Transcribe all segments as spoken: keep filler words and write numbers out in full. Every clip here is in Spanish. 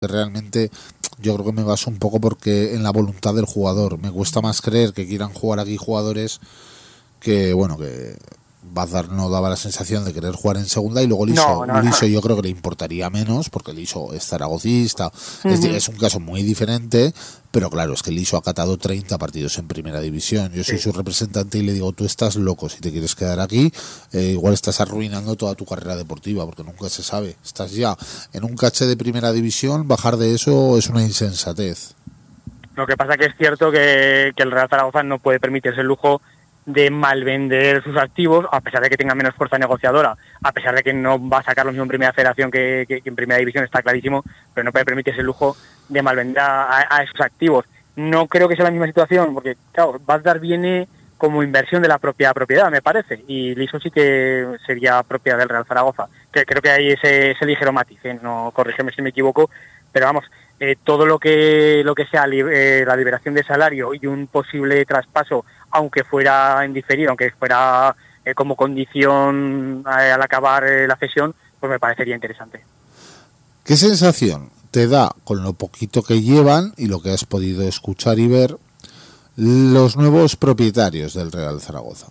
Realmente yo creo que me baso un poco porque en la voluntad del jugador. Me cuesta más creer que quieran jugar aquí jugadores que, bueno, que Bazar no daba la sensación de querer jugar en segunda, y luego Liso, No, no, no. Liso yo creo que le importaría menos porque Liso es zaragocista. Uh-huh. es, es un caso muy diferente, pero claro, es que Liso ha catado treinta partidos en primera división. Yo soy sí. su representante y le digo, tú estás loco si te quieres quedar aquí, eh, igual estás arruinando toda tu carrera deportiva, porque nunca se sabe, estás ya en un caché de primera división, bajar de eso es una insensatez. Lo que pasa que es cierto que, que el Real Zaragoza no puede permitirse el lujo de malvender sus activos, a pesar de que tenga menos fuerza negociadora, a pesar de que no va a sacar lo mismo en primera federación que, que, que en primera división, está clarísimo, pero no puede permitirse el lujo de malvender a, a esos activos. No creo que sea la misma situación, porque claro, Bazar viene como inversión de la propia propiedad, me parece, y Liso sí que sería propiedad del Real Zaragoza, que creo que hay ese, ese ligero matiz, ¿eh? No, corrígeme si me equivoco, pero vamos, eh, todo lo que lo que sea li- eh, la liberación de salario y un posible traspaso, aunque fuera en diferido, aunque fuera eh, como condición eh, al acabar eh, la cesión, pues me parecería interesante. ¿Qué sensación te da, con lo poquito que llevan y lo que has podido escuchar y ver, los nuevos propietarios del Real Zaragoza?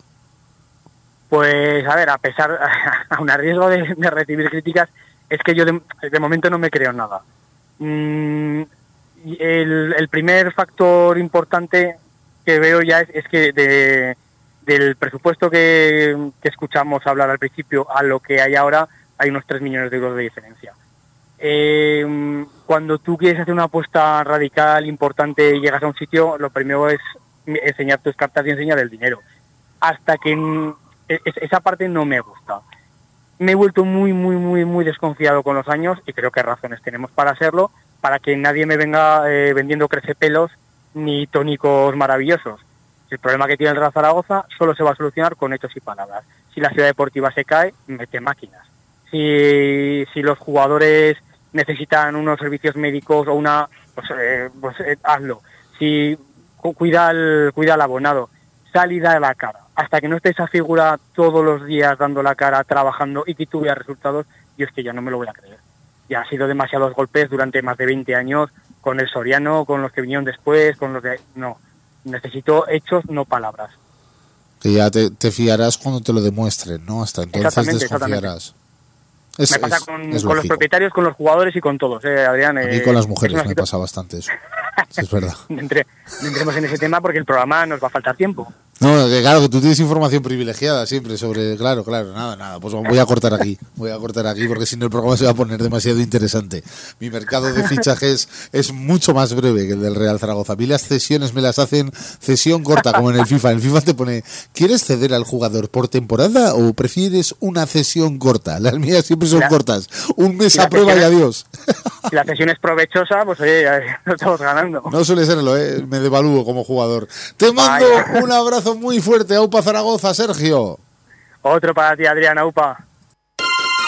Pues a ver, a pesar, a un riesgo de, de recibir críticas, es que yo de, de momento no me creo nada. Mm, el, el primer factor importante que veo ya es, es que de, del presupuesto que, que escuchamos hablar al principio a lo que hay ahora, hay unos tres millones de euros de diferencia. Eh, cuando tú quieres hacer una apuesta radical, importante, y llegas a un sitio, lo primero es enseñar tus cartas y enseñar el dinero. Hasta que esa parte no me gusta. Me he vuelto muy, muy, muy, muy desconfiado con los años, y creo que razones tenemos para hacerlo, para que nadie me venga eh, vendiendo crecepelos ni tónicos maravillosos. El problema que tiene el Real Zaragoza solo se va a solucionar con hechos y palabras. Si la ciudad deportiva se cae, mete máquinas. Si, si los jugadores necesitan unos servicios médicos o una, pues, eh, pues eh, hazlo. Si cuida al, cuida al abonado, sal y da la cara. Hasta que no esté esa figura todos los días dando la cara, trabajando y que tú veas resultados, yo es que ya no me lo voy a creer. Ya ha sido demasiados golpes durante más de veinte años, con el Soriano, con los que vinieron después, con los de... No, necesito hechos, no palabras. Que ya te, te fiarás cuando te lo demuestren, ¿no? Hasta entonces exactamente, desconfiarás. Es, me pasa es, con, es con los propietarios, con los jugadores y con todos, ¿eh, Adrián? A mí eh, con las mujeres me pasa bastante eso. Sí, es verdad. Entre, entremos en ese tema porque el programa nos va a faltar tiempo. No, que claro, que tú tienes información privilegiada siempre sobre... Claro, claro, nada, nada. Pues voy a cortar aquí. Voy a cortar aquí porque si no el programa se va a poner demasiado interesante. Mi mercado de fichajes es mucho más breve que el del Real Zaragoza. A mí las cesiones me las hacen cesión corta, como en el FIFA. En el FIFA te pone, ¿quieres ceder al jugador por temporada o prefieres una cesión corta? Las mías siempre son la, cortas. Un mes a prueba y adiós. Si la cesión es provechosa, pues oye, no estamos ganando. No suele serlo, ¿eh? Me devalúo como jugador. Te mando Vaya. un abrazo muy fuerte. Aupa Zaragoza, Sergio. Otro para ti, Adrián, Aupa.